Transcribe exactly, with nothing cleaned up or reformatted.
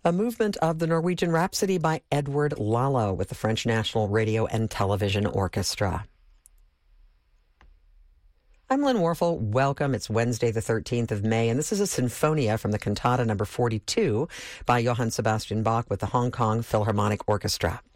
A movement of the Norwegian Rhapsody by Edward Lalo with the French National Radio and Television Orchestra. I'm Lynn Warfel. Welcome. It's Wednesday, the thirteenth of May, and this is a Sinfonia from the cantata number forty-two by Johann Sebastian Bach with the Hong Kong Philharmonic Orchestra.